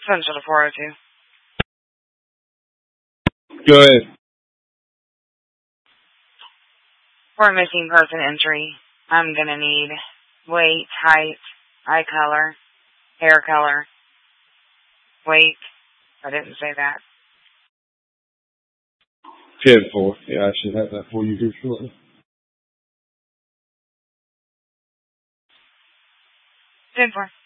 Central to 402. Go ahead. For a missing person entry, I'm going to need weight, height, eye color, hair color, weight. I didn't say that. 10-4. Yeah, I should have that for you here shortly. 10-4.